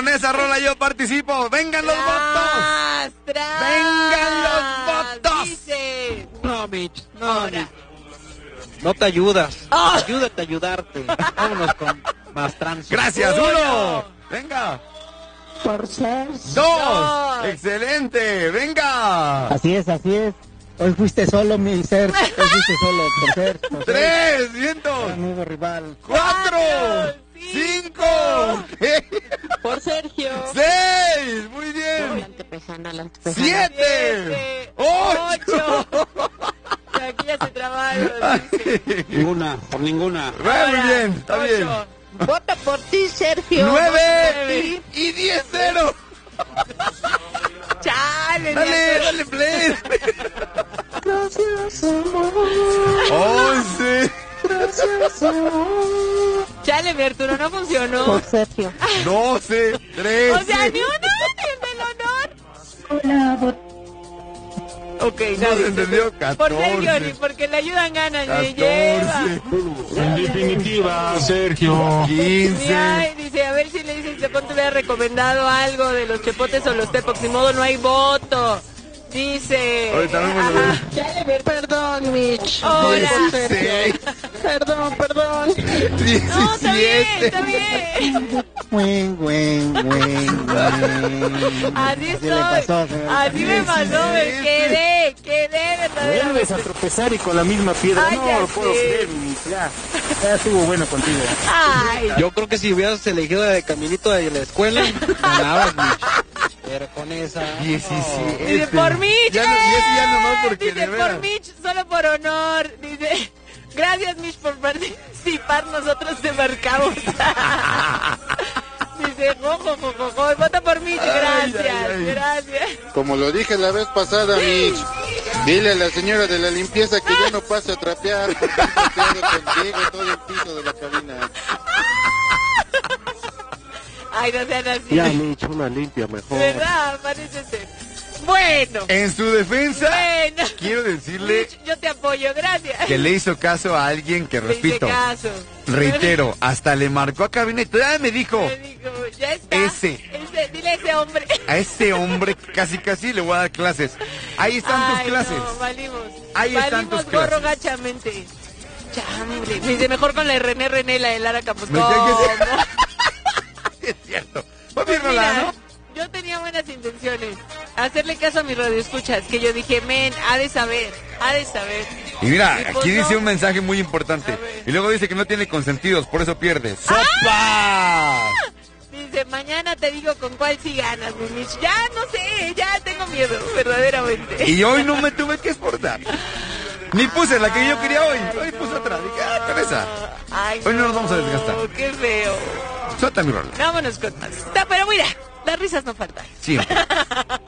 Con esa rola yo participo. ¡Vengan los votos! ¡Vengan los votos! Dice. No, Mitch, no, Ahora. Mitch. No te ayudas. Oh. Ayúdate a ayudarte. Vámonos con más trans. Gracias, uno. Venga. Por ser. Dos. Excelente. Venga. Así es, así es. Hoy fuiste solo, mi ser. Hoy fuiste solo, por ser. Por ser. Tres. Vientos. Amigo rival. Cuatro. Cinco. Por Sergio. Seis. Muy bien. Siete. Ocho. Aquí ya se trabaron. Dice. Ninguna, por ninguna. Muy bien. Está bien. Ocho. Vota por ti, Sergio. Nueve. Y 10-0. Chale, Dale play. Gracias, amor. 11. Gracias, amor. Chale, mi Arturo, no funcionó. Por Sergio. 12. 13. O sea, ni uno, ni el del honor. Hola, Ok, No nadie se entendió. Por Sergio, 14. ni porque le ayudan ganas, me lleva. 14. En definitiva, Sergio. 15. Ay, dice, a ver si le dices, Cepón te hubiera recomendado algo de los chepotes o los tepox, ni modo, no hay voto. Dice. Ahorita vemos lo ajá. Perdón, Mitch. Hola. 16. Perdón. 17. No, está bien, está bien. Güen. Así le estoy. pasó, señor. Así me pasó, me quedé Vuelves verdaderamente. a tropezar y con la misma piedra. Ay, No ya lo puedo sé. creer. Ya estuvo bueno contigo. Ay, Yo creo que si hubieras elegido de caminito de la escuela, ganabas, Mitch. Pero con esa. 17. dice por Mitch. Ya, no, y ese ya nomás porque dice de veras. por Mitch, solo por honor. Dice, gracias Mitch por participar, nosotros te marcamos. Dice, vota por Mitch, gracias, gracias. Como lo dije la vez pasada, Mitch, dile a la señora de la limpieza que ya no pase a trapear porque he trapeado contigo todo el piso de la cabina. Ay, no sean así. Ya, Mitch, una limpia mejor. ¿Verdad? Parece ser. Bueno. En su defensa, Bueno. quiero decirle Mitch, yo te apoyo, gracias. que le hizo caso a alguien que, Le hice repito, caso. reitero, hasta le marcó a cabina y todavía me dijo, Me dijo, ya está. Dile a ese hombre. a ese hombre casi le voy a dar clases. Ahí están Ay, tus clases. No, valimos. Ahí están tus Valimos gorro clases. gachamente. Chambre. Me dice mejor con la de René, la de Lara Campos. Me ¿Cómo? decía Es cierto. Pues Pues mírala, mira, ¿no? yo tenía buenas intenciones. Hacerle caso a mis radioescuchas, que yo dije, men, ha de saber. Y mira, Y pues aquí dice no. un mensaje muy importante. A ver. Y luego dice que no tiene consentidos, por eso pierde. ¡Sopa! Dice, mañana te digo con cuál sí ganas, mi Mitch. Ya no sé, ya tengo miedo, verdaderamente. Y hoy no me tuve que esforzar. Ni puse la que yo quería hoy. Hoy puse otra. Dije, con esa. Ay, Hoy no nos vamos a desgastar. Qué feo. Suelta mi rola. Vámonos con más. Pero mira, las risas no faltan. Siempre.